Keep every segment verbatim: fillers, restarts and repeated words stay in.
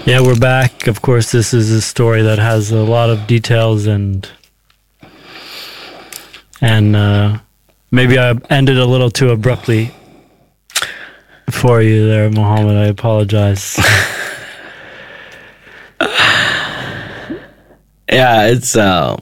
Yeah, we're back. Of course, this is a story that has a lot of details and and uh, maybe I ended a little too abruptly for you there, Mohammed. I apologize. Yeah, it's uh,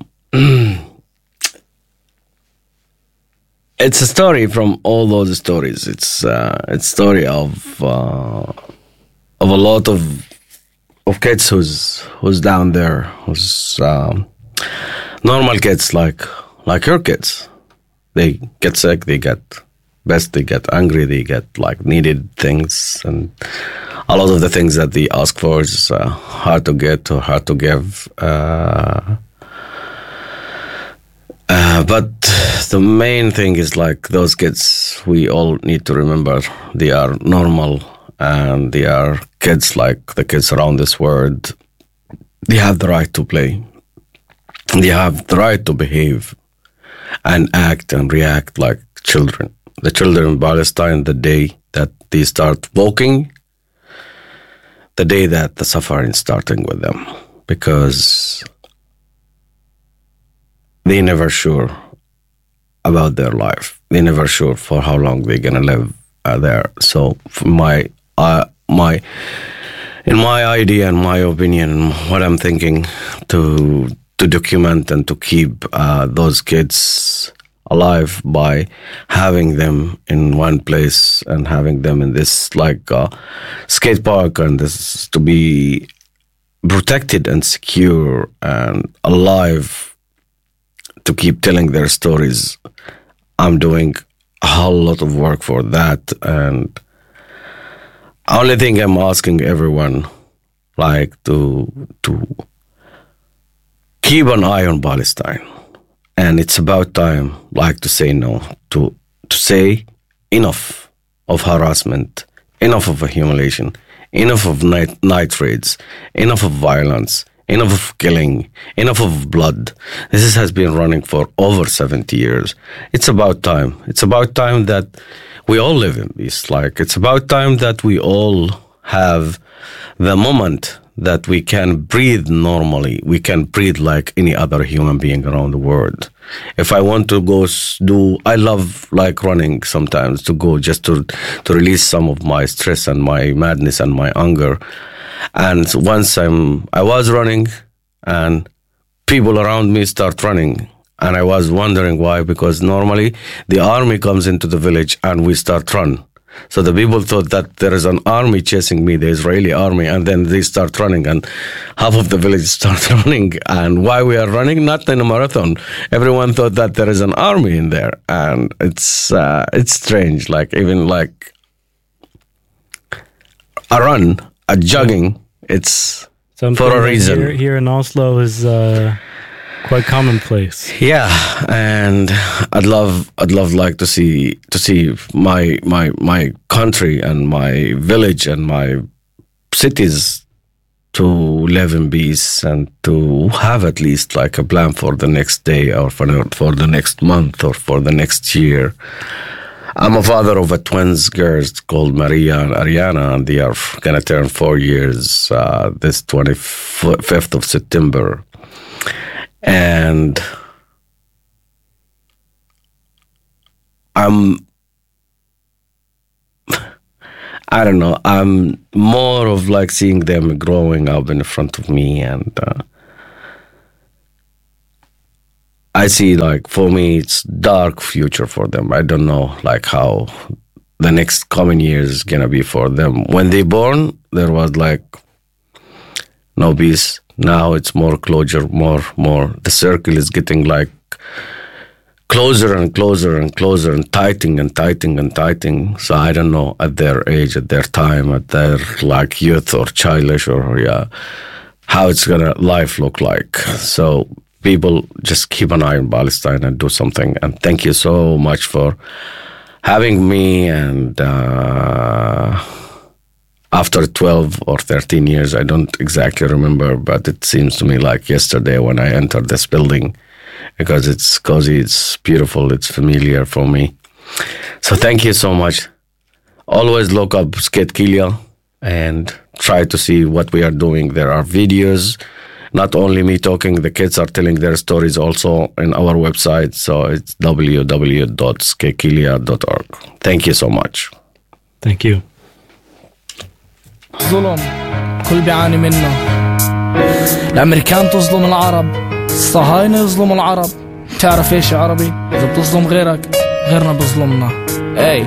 it's a story from all those stories. It's uh, it's story of uh, of a lot of of kids who's who's down there, who's um, normal kids like like your kids. They get sick, they get best, they get angry, they get like needed things, and a lot of the things that they ask for is uh, hard to get or hard to give. Uh, uh, but the main thing is like those kids, we all need to remember they are normal and they are kids like the kids around this world. They have the right to play. They have the right to behave and act and react like children. The children in Palestine, the day that they start walking, the day that the suffering is starting with them, because they never sure about their life. They never sure for how long they're gonna live uh, there. So, for my uh, my in my idea and my opinion, what I'm thinking to to document and to keep uh, those kids alive by having them in one place and having them in this like uh, skate park, and this to be protected and secure and alive to keep telling their stories. I'm doing a whole lot of work for that, and only thing I'm asking everyone like to to keep an eye on Palestine. And it's about time, like, to say no, to to say enough of harassment, enough of humiliation, enough of night, night raids, enough of violence, enough of killing, enough of blood. This is, has been running for over seventy years. It's about time. It's about time that we all live in peace. Like, it's about time that we all have the moment that we can breathe normally. We can breathe like any other human being around the world. If I want to go do, I love like running sometimes, to go just to to release some of my stress and my madness and my anger. And once I'm, I was running, and people around me start running, and I was wondering why, because normally the army comes into the village and we start run. So the people thought that there is an army chasing me, the Israeli army, and then they start running, and half of the village start running. And why we are running? Not in a marathon. Everyone thought that there is an army in there, and it's uh, it's strange. Like, even like a run, a jogging, it's Something for a reason. Here, here in Oslo is uh, quite commonplace. Yeah, and I'd love, I'd love like to see to see my my my country and my village and my cities to live in peace, and to have at least like a plan for the next day, or for the, for the next month, or for the next year. I'm a father of a twins girls called Maria and Ariana, and they are gonna turn four years uh, this twenty-fifth of September. And I'm, I don't know, I'm more of like seeing them growing up in front of me, and uh, I see, like, for me, it's dark future for them. I don't know, like, how the next coming years is gonna be for them. When they born, there was like no peace. Now it's more closure, more, more. The circle is getting like closer and closer and closer, and tightening and tightening and tightening. So I don't know, at their age, at their time, at their like youth or childish, or yeah, how it's gonna life look like. So people, just keep an eye on Palestine and do something. And thank you so much for having me. And uh, after twelve or thirteen years, I don't exactly remember, but it seems to me like yesterday when I entered this building, because it's cozy, it's beautiful, it's familiar for me. So thank you so much. Always look up Skate Kilya and try to see what we are doing. There are videos, not only me talking, the kids are telling their stories also in our website. So it's w w w dot skekilia dot org. Thank you so much. Thank you. ظلم كل بيعاني منه. الأمريكان تظلم العرب، الصهاينة يظلم العرب. تعرف ايش يا عربي؟ إذا بتظلم غيرك غيرنا بظلمنا. اي